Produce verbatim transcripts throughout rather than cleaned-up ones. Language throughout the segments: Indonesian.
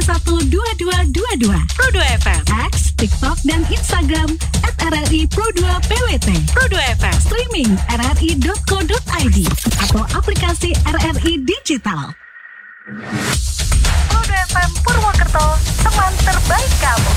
satu dua dua dua dua. Pro dua F M. X, TikTok, dan Instagram at R R I Pro dua P W T. Pro dua F M. Streaming r r i dot co dot i d atau aplikasi R R I Digital. Pro dua F M Purwokerto, teman terbaik kamu.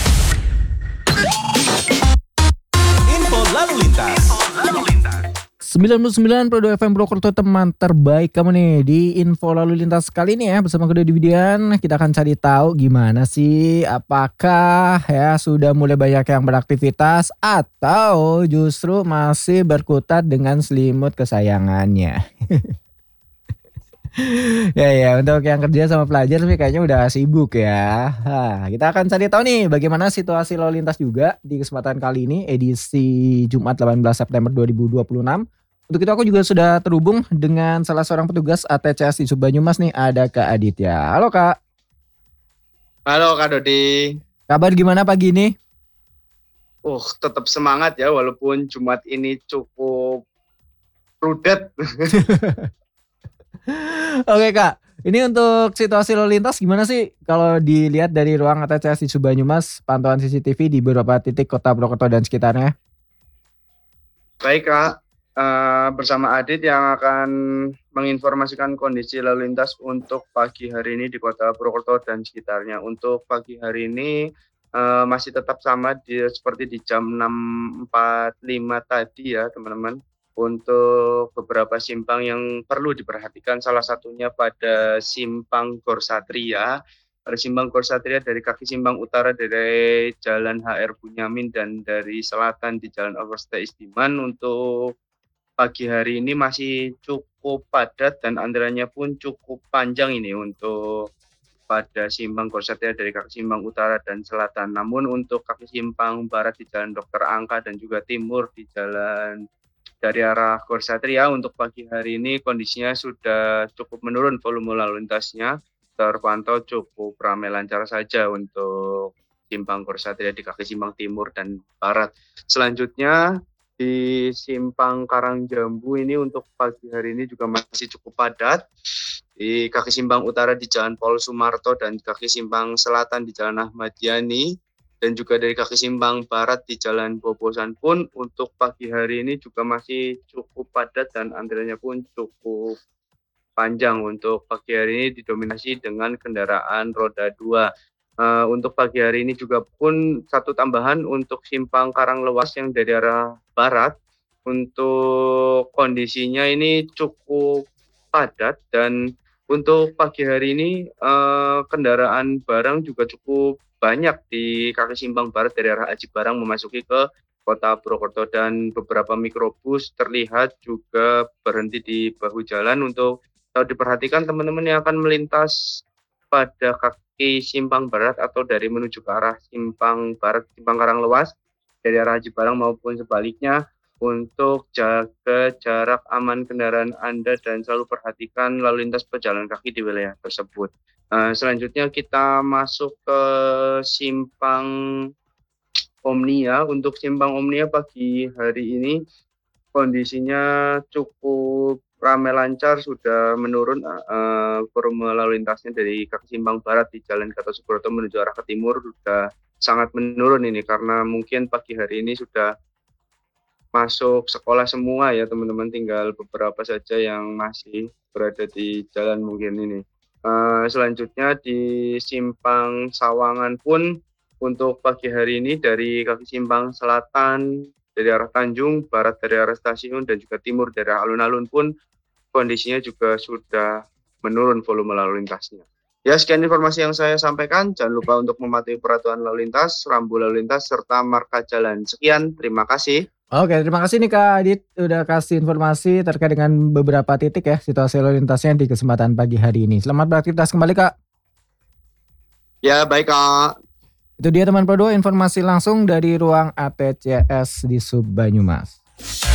Info lalu lintas. sembilan puluh sembilan Pro dua F M Purwokerto, teman terbaik kamu nih. Di info lalu lintas kali ini ya, bersama Kuda Dividian, kita akan cari tahu gimana sih, apakah ya sudah mulai banyak yang beraktivitas atau justru masih berkutat dengan selimut kesayangannya. Ya ya, untuk yang kerja sama pelajar sih kayaknya udah sibuk ya. Nah, kita akan cari tahu nih bagaimana situasi lalu lintas juga di kesempatan kali ini, edisi Jumat delapan belas September dua ribu dua puluh enam. Untuk itu aku juga sudah terhubung dengan salah seorang petugas A T C S di Subbanyumas nih, ada Kak Aditya. Halo Kak. Halo Kak Dodi. Kabar gimana pagi ini? Uh, tetap semangat ya walaupun Jumat ini cukup rudet. Oke Kak, ini untuk situasi lalu lintas gimana sih kalau dilihat dari ruang A T C S di Subbanyumas, pantauan C C T V di beberapa titik kota Purwokerto dan sekitarnya? Baik Kak, uh, bersama Adit yang akan menginformasikan kondisi lalu lintas untuk pagi hari ini di kota Purwokerto dan sekitarnya. Untuk pagi hari ini uh, masih tetap sama di, seperti di jam enam empat puluh lima tadi ya teman-teman. Untuk beberapa simpang yang perlu diperhatikan, salah satunya pada simpang Gorsatria. Pada simpang Gorsatria dari kaki simpang utara dari Jalan H R Bunyamin dan dari selatan di Jalan Augusta Istiman, untuk pagi hari ini masih cukup padat dan antriannya pun cukup panjang ini untuk pada simpang Gorsatria dari kaki simpang utara dan selatan. Namun untuk kaki simpang barat di Jalan Dokter Angka dan juga timur di Jalan dari arah Gorsatria, untuk pagi hari ini kondisinya sudah cukup menurun volume lalu lintasnya, terpantau cukup ramai lancar saja untuk simpang Gorsatria di kaki simpang timur dan barat. Selanjutnya di simpang Karangjambu ini untuk pagi hari ini juga masih cukup padat. Di kaki simpang utara di Jalan Paul Sumarto dan di kaki simpang selatan di Jalan Ahmad Yani, dan juga dari kaki simpang barat di Jalan Bobosan pun untuk pagi hari ini juga masih cukup padat dan antriannya pun cukup panjang. Untuk pagi hari ini didominasi dengan kendaraan roda dua. Uh, untuk pagi hari ini juga pun satu tambahan untuk simpang Karanglewas yang dari arah barat, untuk kondisinya ini cukup padat, dan untuk pagi hari ini uh, kendaraan barang juga cukup banyak di kaki simpang barat dari arah Aji Barang memasuki ke kota Purwokerto, dan beberapa mikrobus terlihat juga berhenti di bahu jalan. Untuk kalau diperhatikan teman-teman yang akan melintas pada kaki simpang barat atau dari menuju ke arah simpang barat simpang Karanglewas dari arah Aji Barang maupun sebaliknya, untuk jaga jarak aman kendaraan Anda dan selalu perhatikan lalu lintas pejalan kaki di wilayah tersebut. Uh, selanjutnya kita masuk ke simpang Omnia. Untuk simpang Omnia pagi hari ini kondisinya cukup ramai lancar, sudah menurun uh, volume lalu lintasnya dari kaki simpang barat di Jalan Gatot Subroto menuju arah ke timur sudah sangat menurun ini, karena mungkin pagi hari ini sudah masuk sekolah semua ya teman-teman, tinggal beberapa saja yang masih berada di jalan mungkin ini. Uh, selanjutnya di simpang Sawangan pun untuk pagi hari ini dari kaki simpang selatan dari arah Tanjung, barat dari arah stasiun, dan juga timur dari arah alun-alun pun kondisinya juga sudah menurun volume lalu lintasnya. Ya, sekian informasi yang saya sampaikan. Jangan lupa untuk mematuhi peraturan lalu lintas, rambu lalu lintas, serta marka jalan. Sekian, terima kasih. Oke, terima kasih nih Kak Adit udah kasih informasi terkait dengan beberapa titik ya situasi lalu lintasnya di kesempatan pagi hari ini. Selamat beraktivitas kembali Kak. Ya, baik Kak. Itu dia teman Pro dua, informasi langsung dari ruang A T C S di Subbanyumas.